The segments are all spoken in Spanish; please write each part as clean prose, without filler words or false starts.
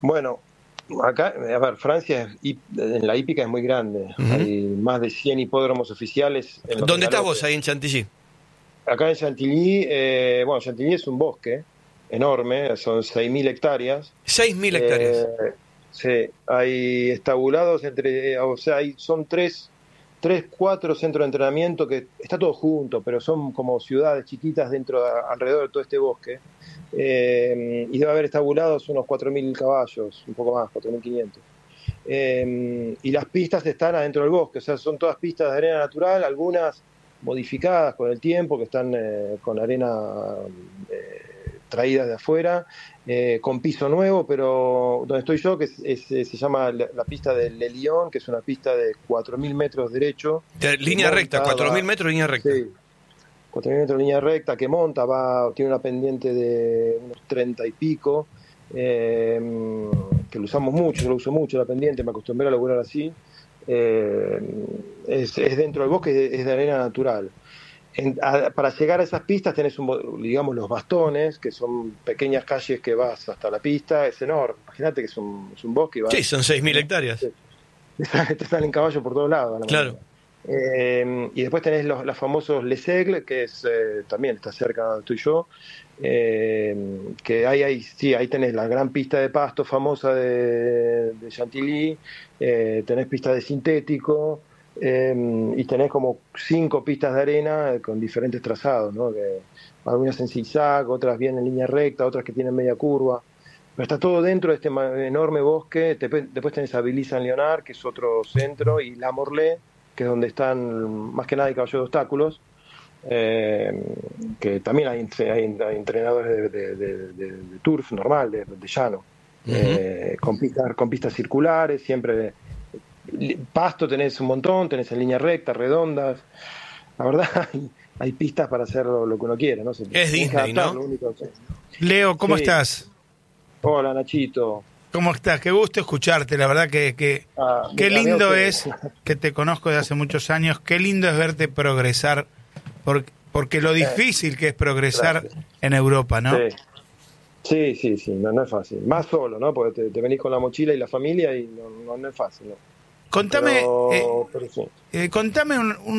Bueno, acá, a ver, Francia en la hípica es muy grande. Ujú. Hay más de 100 hipódromos oficiales en lo que es ¿Dónde estás vos, galope. ahí en Chantilly? Acá en Chantilly, bueno, Chantilly es un bosque enorme, son 6.000 hectáreas. 6.000 hectáreas. Eh, sí, hay estabulados o sea, son tres, cuatro centros de entrenamiento que está todo junto, pero son como ciudades chiquitas alrededor de todo este bosque. Y debe haber estabulados unos 4.000 caballos, un poco más, 4.500. Y las pistas están adentro del bosque, o sea, son todas pistas de arena natural, algunas modificadas con el tiempo, que están con arena traídas de afuera, con piso nuevo, pero donde estoy yo, que se llama la pista del Le Lion, que es una pista de 4.000 metros derecho, que Línea recta, monta, 4.000 va, metros de línea recta. sí, 4.000 metros de línea recta, que monta, tiene una pendiente de unos 30 y pico, eh, que lo usamos mucho, yo lo uso mucho la pendiente, me acostumbré a laburar así. Eh, es dentro del bosque, es de arena natural. Para llegar a esas pistas tenés, digamos, los bastones, que son pequeñas calles que vas hasta la pista, es enorme. Imagínate que es un bosque y Sí, vas, son 6.000 hectáreas. te salen caballos por todos lados a la Claro. mañana. Y después tenés los famosos Les Aigles, que también está cerca de donde estoy yo, que sí, ahí tenés la gran pista de pasto famosa de Chantilly, tenés pista de sintético, y tenés como 5 pistas de arena con diferentes trazados, ¿no? Algunas en zigzag, otras bien en línea recta, otras que tienen media curva. Pero está todo dentro de este enorme bosque. Después tenés a Billy-Saint-Léonard, que es otro centro, y La Morlaix, que es donde están más que nada el caballo de obstáculos, eh, que también hay entrenadores de turf normal, de llano, Ujú. con pistas circulares, siempre. Pasto tenés un montón, tenés en línea recta, redondas. La verdad, hay pistas para hacer lo que uno quiere, ¿no? Es Tenés que Disney, adaptar, ¿no? lo único. Leo, ¿cómo Sí. estás? Hola, Nachito. ¿Cómo estás? Qué gusto escucharte. La verdad qué A lindo usted. es, que te conozco de hace muchos años, qué lindo es verte progresar, porque lo difícil que es progresar Gracias. en Europa, ¿no? Sí, sí, sí, sí, no es fácil. Más solo, ¿no? Porque te venís con la mochila y la familia y no es fácil, ¿no? Contame, Pero sí. contame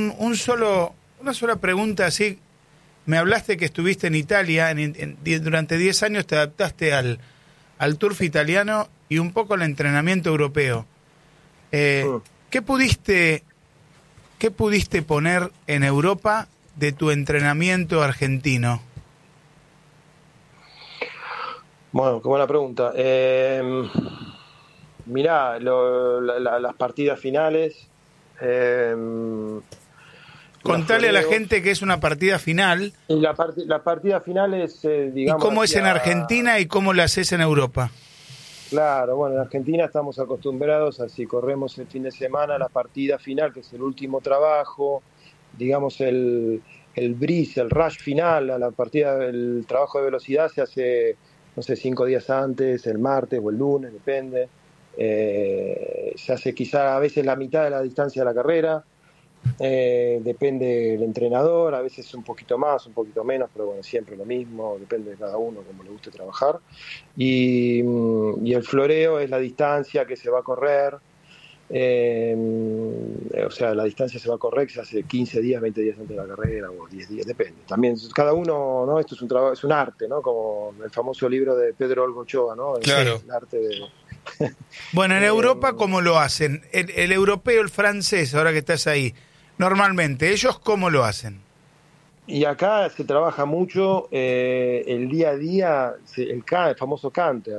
una sola pregunta así. Me hablaste que estuviste en Italia, durante 10 años te adaptaste al turf italiano y un poco al entrenamiento europeo. Eh, Mm. ¿qué pudiste poner en Europa de tu entrenamiento argentino? Bueno, qué buena pregunta. Mirá, las partidas finales, los Contale a la floreos. gente que es una partida final Y la partida final es, y digamos, cómo es en Argentina y cómo lo haces en Europa. claro, bueno, en Argentina estamos acostumbrados a si corremos el fin de semana, la partida final, que es el último trabajo, digamos el breeze, el rush final, a la partida, el trabajo de velocidad se hace, no sé, 5 días antes, el martes o el lunes, depende. Se hace quizá a veces la mitad de la distancia de la carrera. Depende del entrenador, a veces un poquito más, un poquito menos, pero bueno, siempre lo mismo, depende de cada uno, como le guste trabajar. Y el floreo es la distancia que se va a correr, eh, o sea, la distancia se va a correr que se hace 15 días, 20 días antes de la carrera, o 10 días, depende. También cada uno, ¿no? Esto es un trabajo, es un arte, ¿no? Como el famoso libro de Pedro Olgo Ochoa, ¿no? Sí. Claro. El arte de... Bueno, en eh, Europa, ¿cómo lo hacen? El europeo, el francés, ahora que estás ahí, normalmente, ¿ellos cómo lo hacen? Y acá se trabaja mucho el día a día, el famoso canter,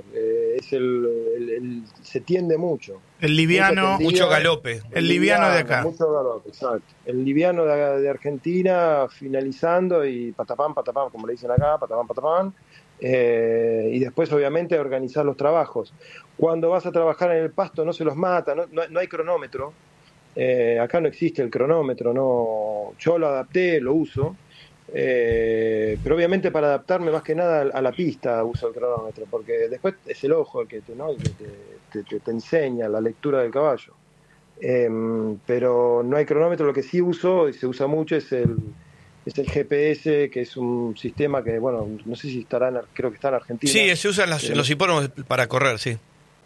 se tiende mucho, El mucha liviano, Mucho tendida, galope. el liviano de acá. mucho galope, exacto. El liviano de Argentina finalizando y patapán, patapán, como le dicen acá, patapán, patapán, y después obviamente organizar los trabajos. Cuando vas a trabajar en el pasto no se los mata, no hay cronómetro, acá no existe el cronómetro, no, yo lo adapté, lo uso. Pero obviamente para adaptarme más que nada a la pista uso el cronómetro, porque después es el ojo el que ¿no? el que te enseña la lectura del caballo. Pero no hay cronómetro, lo que sí uso y se usa mucho es el GPS, que es un sistema que, bueno, no sé si creo que está en Argentina. Sí, se usan Que los hipódromos para correr, sí.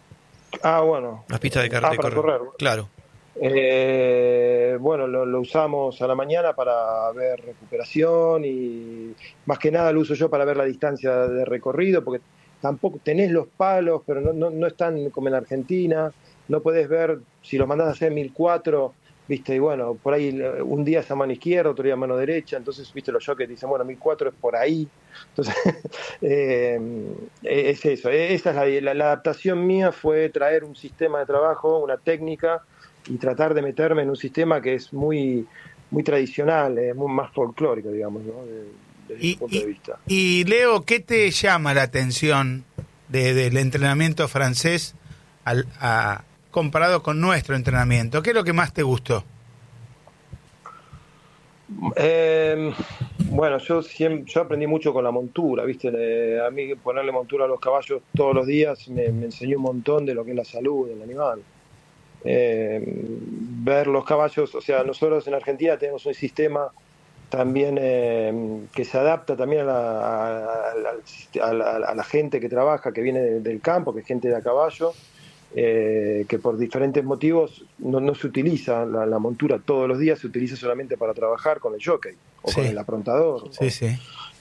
Bueno. Las pistas de Para correr. Claro. Bueno, lo usamos a la mañana para ver recuperación y más que nada lo uso yo para ver la distancia de recorrido, porque tampoco tenés los palos, pero no están como en Argentina, no podés ver si los mandás a hacer 1004, viste, y bueno, por ahí un día es a mano izquierda, otro día a mano derecha, entonces, viste, los jockeys dicen, bueno, 1004 es por ahí, entonces, es eso, esa es la adaptación mía, fue traer un sistema de trabajo, una técnica, y tratar de meterme en un sistema que es muy tradicional, muy más folclórico, digamos, ¿no? Desde mi punto de vista. Y Leo, ¿qué te llama la atención del entrenamiento francés comparado con nuestro entrenamiento? ¿Qué es lo que más te gustó? Bueno, yo aprendí mucho con la montura, ¿viste? A mí ponerle montura a los caballos todos los días me enseñó un montón de lo que es la salud del animal. Ver los caballos, o sea, nosotros en Argentina tenemos un sistema también que se adapta también a la gente que trabaja, que viene del campo, que es gente de a caballo, que por diferentes motivos no se utiliza la montura todos los días, se utiliza solamente para trabajar con el jockey o con el aprontador. Sí.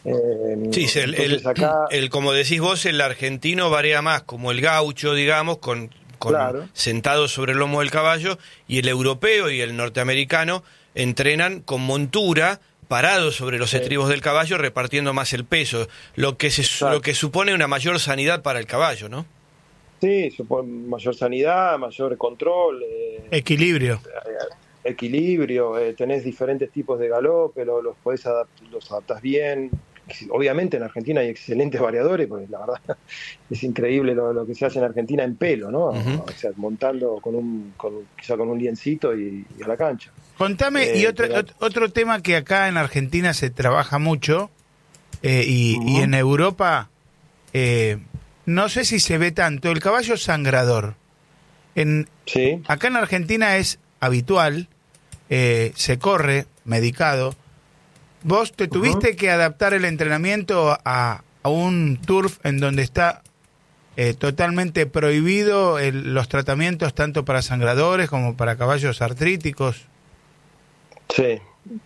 Como decís vos, el argentino varía más, como el gaucho, digamos, claro, sentado sobre el lomo del caballo, y el europeo y el norteamericano entrenan con montura, parados sobre los estribos del caballo, repartiendo más el peso, lo que supone una mayor sanidad para el caballo, ¿no? Sí, supone mayor sanidad, mayor control. Equilibrio. Tenés diferentes tipos de galope, los adaptás bien. Obviamente en Argentina hay excelentes variadores, porque la verdad es increíble lo que se hace en Argentina en pelo, ¿no? Uh-huh. O sea, montando quizá con un liencito y a la cancha. Contame, y otro tema que acá en Argentina se trabaja mucho, y en Europa, no sé si se ve tanto, el caballo sangrador. Sí. Acá en Argentina es habitual, se corre medicado. ¿Vos te tuviste que adaptar el entrenamiento a un turf en donde está totalmente prohibido los tratamientos tanto para sangradores como para caballos artríticos? Sí.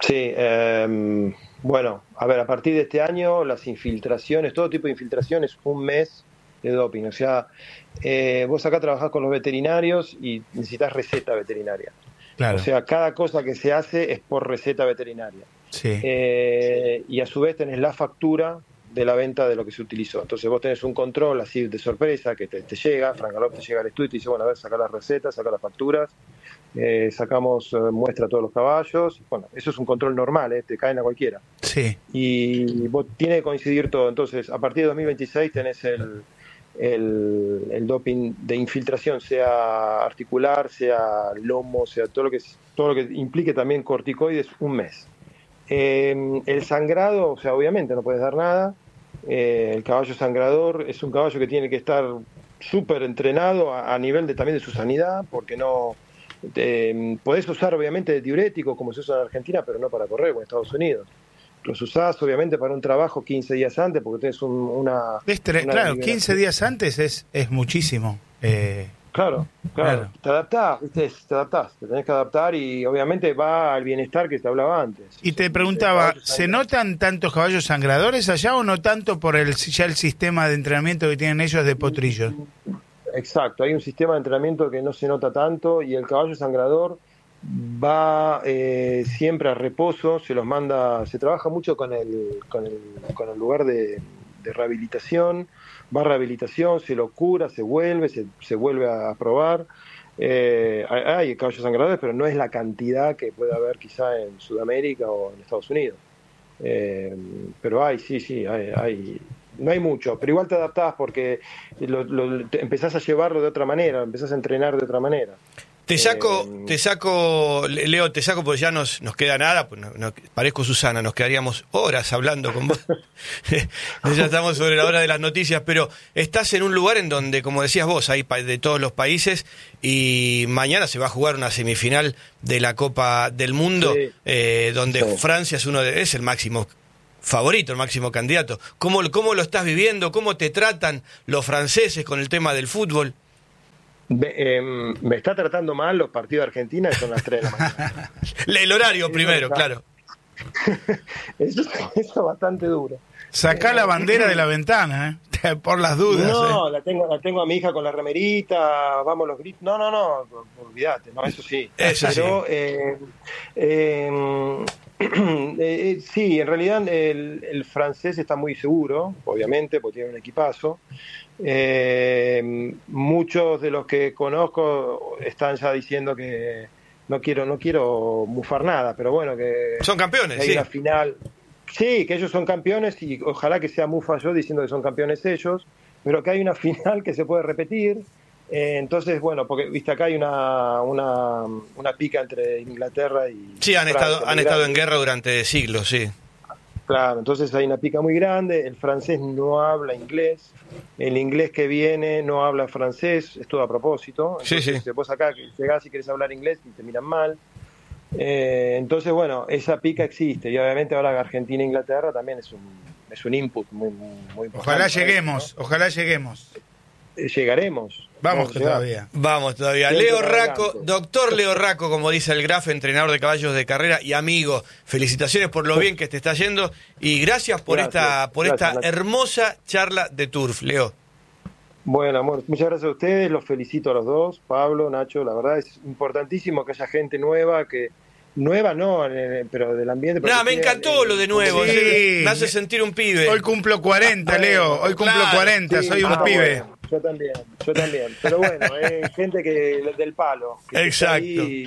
Bueno, a ver, a partir de este año las infiltraciones, todo tipo de infiltraciones, 1 mes de doping. O sea, vos acá trabajás con los veterinarios y necesitas receta veterinaria. Claro. O sea, cada cosa que se hace es por receta veterinaria. Sí. Y a su vez tenés la factura de la venta de lo que se utilizó. Entonces vos tenés un control así de sorpresa que te llega, Frank Galop te llega al estudio y te dice, bueno, a ver, saca las recetas, saca las facturas, sacamos muestra a todos los caballos. Bueno, eso es un control normal, te caen a cualquiera. Sí. Y vos tiene que coincidir todo. Entonces, a partir de 2026 tenés el doping de infiltración, sea articular, sea lomo, sea todo lo que implique también corticoides, 1 mes. El sangrado, o sea, obviamente no puedes dar nada. El caballo sangrador es un caballo que tiene que estar súper entrenado a nivel también de su sanidad, porque no podés usar obviamente diurético como se usa en Argentina, pero no para correr como en Estados Unidos. Los usás obviamente para un trabajo 15 días antes, porque tenés claro, 15 días antes es muchísimo. Claro. Te adaptás, ¿viste? Te tenés que adaptar y obviamente va al bienestar que te hablaba antes. Y te preguntaba, ¿se notan tantos caballos sangradores allá o no tanto por ya el sistema de entrenamiento que tienen ellos de potrillos? Exacto, hay un sistema de entrenamiento que no se nota tanto y el caballo sangrador va siempre a reposo, se trabaja mucho con el lugar de rehabilitación, va a rehabilitación, se lo cura, se vuelve a probar. Hay caballos sangradores, pero no es la cantidad que puede haber quizá en Sudamérica o en Estados Unidos. Pero hay. No hay mucho, pero igual te adaptás porque empezás a llevarlo de otra manera, empezás a entrenar de otra manera. Te saco, Leo, porque ya nos queda nada, pues no, parezco Susana, nos quedaríamos horas hablando con vos. Ya estamos sobre la hora de las noticias, pero estás en un lugar en donde, como decías vos, hay de todos los países y mañana se va a jugar una semifinal de la Copa del Mundo, donde Francia es el máximo favorito, el máximo candidato. ¿Cómo lo estás viviendo? ¿Cómo te tratan los franceses con el tema del fútbol? Me está tratando mal los partidos de Argentina, que son las 3 de la mañana. El horario primero, claro. Eso es bastante duro. Sacá la bandera de la ventana, por las dudas. No, la tengo a mi hija con la remerita, vamos los gritos. No, olvídate, no, eso sí. Pero sí, en realidad el francés está muy seguro, obviamente, porque tiene un equipazo. Muchos de los que conozco están ya diciendo que no quiero mufar nada, pero bueno, que son campeones, hay una final. Sí, que ellos son campeones y ojalá que sea mufa yo diciendo que son campeones ellos, pero que hay una final que se puede repetir. Entonces, bueno, porque viste acá hay una pica entre Inglaterra y sí, han estado en guerra durante siglos, sí. Claro, entonces hay una pica muy grande. El francés no habla inglés, el inglés que viene no habla francés, es todo a propósito. Entonces, vos acá llegás y querés hablar inglés y te miran mal. Entonces, bueno, esa pica existe y obviamente ahora Argentina e Inglaterra también es un input muy importante. Ojalá lleguemos. Llegaremos. Vamos todavía. Leo Racco, doctor Leo Racco, como dice el Graf, entrenador de caballos de carrera y amigo. Felicitaciones por lo bien que te está yendo y gracias por esta hermosa charla de Turf, Leo. Bueno, amor, muchas gracias a ustedes, los felicito a los dos, Pablo, Nacho, la verdad es importantísimo que haya gente nueva, pero del ambiente. No, me encantó lo de nuevo, sí. Me hace sentir un pibe. Hoy cumplo 40, Leo, hoy cumplo 40, sí, soy un pibe. Bueno, yo también, pero bueno, gente que del palo. Que exacto.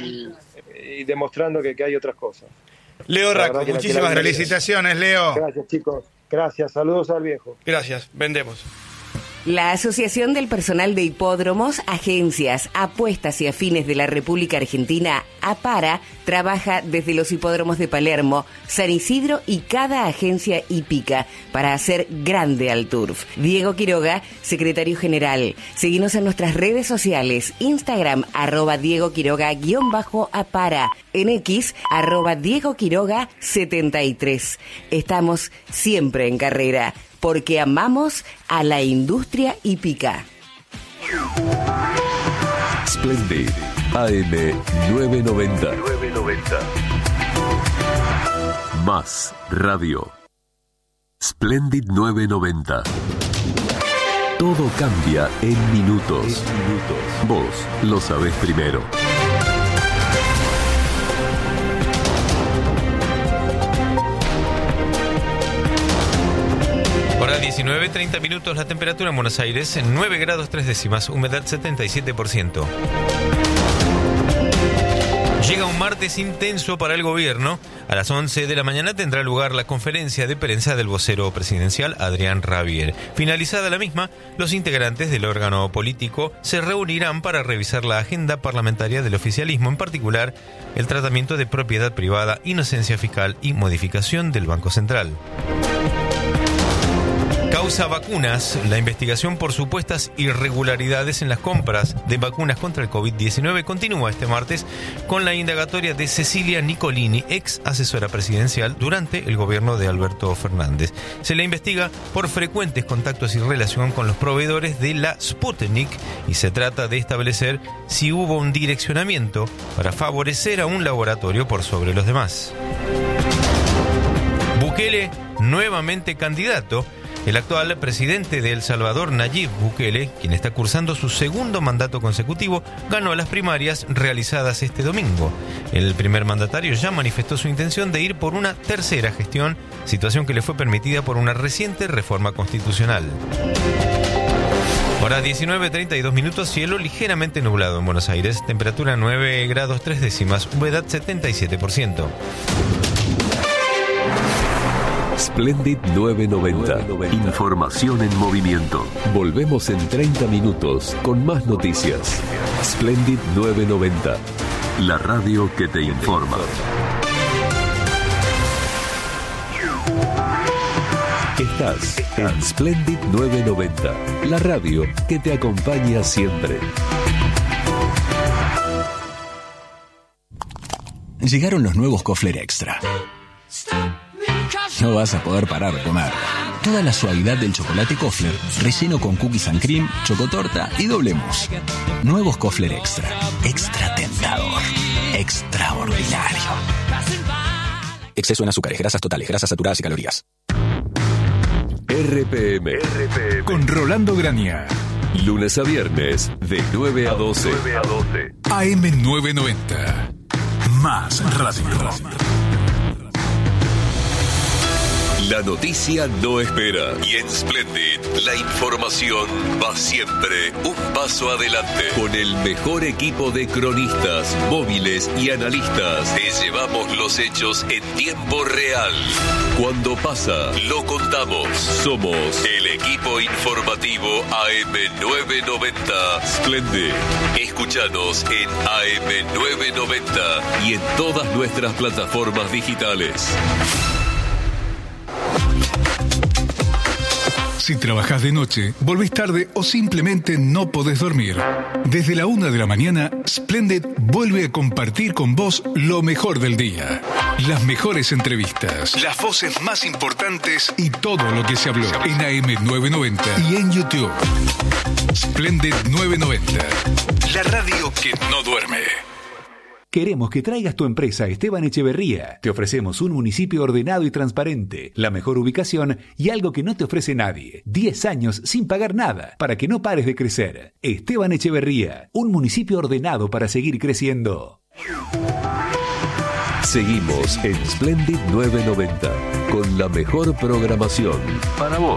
Y demostrando que hay otras cosas. Leo Racco, muchísimas gracias. Felicitaciones, Leo. Gracias, chicos. Gracias, saludos al viejo. Gracias, vendemos. La Asociación del Personal de Hipódromos, Agencias, Apuestas y Afines de la República Argentina, APARA, trabaja desde los hipódromos de Palermo, San Isidro y cada agencia hípica para hacer grande al turf. Diego Quiroga, secretario general. Seguinos en nuestras redes sociales, Instagram, @Diego Quiroga_APARA, en X, @Diego Quiroga 73. Estamos siempre en carrera, porque amamos a la industria hípica. Splendid AM 990. Más radio. Splendid 990. Todo cambia en minutos. Vos lo sabés primero. Hora 19:30 minutos, la temperatura en Buenos Aires en 9 grados 3 décimas, humedad 77%. Llega un martes intenso para el gobierno. A las 11 de la mañana tendrá lugar la conferencia de prensa del vocero presidencial Adrián Rabier. Finalizada la misma, los integrantes del órgano político se reunirán para revisar la agenda parlamentaria del oficialismo, en particular el tratamiento de propiedad privada, inocencia fiscal y modificación del Banco Central. Causa vacunas. La investigación por supuestas irregularidades en las compras de vacunas contra el COVID-19 continúa este martes con la indagatoria de Cecilia Nicolini, ex asesora presidencial durante el gobierno de Alberto Fernández. Se le investiga por frecuentes contactos y relación con los proveedores de la Sputnik y se trata de establecer si hubo un direccionamiento para favorecer a un laboratorio por sobre los demás. Bukele, nuevamente candidato. El actual presidente de El Salvador, Nayib Bukele, quien está cursando su segundo mandato consecutivo, ganó las primarias realizadas este domingo. El primer mandatario ya manifestó su intención de ir por una tercera gestión, situación que le fue permitida por una reciente reforma constitucional. Hora 19:32 minutos, cielo ligeramente nublado en Buenos Aires, temperatura 9 grados 3 décimas, humedad 77%. Splendid 990. Información en movimiento. Volvemos en 30 minutos con más noticias. Splendid 990. La radio que te informa. Estás en Splendid 990. La radio que te acompaña siempre. Llegaron los nuevos Kofler Extra. No vas a poder parar de comer. toda la suavidad del chocolate Kofler, relleno con cookies and cream, chocotorta y doble mousse. Nuevos Kofler Extra. Extra tentador. Extraordinario. Exceso en azúcares, grasas totales, grasas saturadas y calorías. RPM. Con Rolando Grania. Lunes a viernes, de 9 a 12. AM 990. Más radio. La noticia no espera. Y en Splendid, la información va siempre un paso adelante. Con el mejor equipo de cronistas, móviles y analistas, te llevamos los hechos en tiempo real. Cuando pasa, lo contamos. Somos el equipo informativo AM990 Splendid. Escúchanos en AM990 y en todas nuestras plataformas digitales. Si trabajás de noche, volvés tarde o simplemente no podés dormir, desde la 1 de la mañana, Splendid vuelve a compartir con vos lo mejor del día. Las mejores entrevistas, las voces más importantes y todo lo que se habló en AM990 y en YouTube. Splendid 990, la radio que no duerme. Queremos que traigas tu empresa a Esteban Echeverría. Te ofrecemos un municipio ordenado y transparente, la mejor ubicación y algo que no te ofrece nadie. 10 años sin pagar nada, para que no pares de crecer. Esteban Echeverría, un municipio ordenado para seguir creciendo. Seguimos en Splendid 990, con la mejor programación para vos.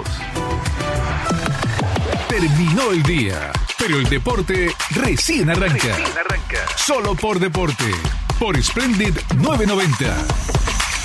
Terminó el día, pero el deporte recién arranca. Solo por deporte, por Splendid 990.